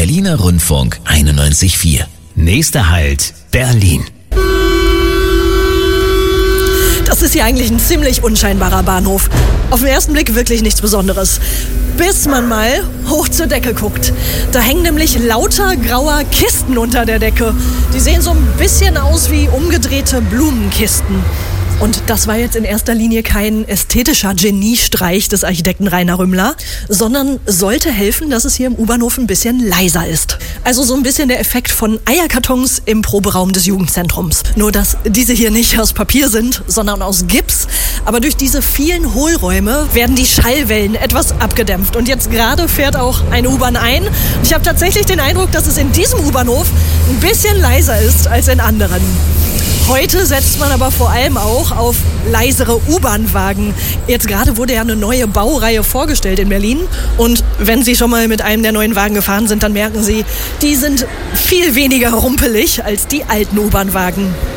Berliner Rundfunk 91.4. Nächster Halt, Berlin. Das ist hier eigentlich ein ziemlich unscheinbarer Bahnhof. Auf den ersten Blick wirklich nichts Besonderes. Bis man mal hoch zur Decke guckt. Da hängen nämlich lauter grauer Kisten unter der Decke. Die sehen so ein bisschen aus wie umgedrehte Blumenkisten. Und das war jetzt in erster Linie kein ästhetischer Geniestreich des Architekten Rainer Rümmler, sondern sollte helfen, dass es hier im U-Bahnhof ein bisschen leiser ist. Also so ein bisschen der Effekt von Eierkartons im Proberaum des Jugendzentrums. Nur, dass diese hier nicht aus Papier sind, sondern aus Gips. Aber durch diese vielen Hohlräume werden die Schallwellen etwas abgedämpft. Und jetzt gerade fährt auch eine U-Bahn ein. Und ich habe tatsächlich den Eindruck, dass es in diesem U-Bahnhof ein bisschen leiser ist als in anderen. Heute setzt man aber vor allem auch auf leisere U-Bahn-Wagen. Jetzt gerade wurde ja eine neue Baureihe vorgestellt in Berlin. Und wenn Sie schon mal mit einem der neuen Wagen gefahren sind, dann merken Sie, die sind viel weniger rumpelig als die alten U-Bahn-Wagen.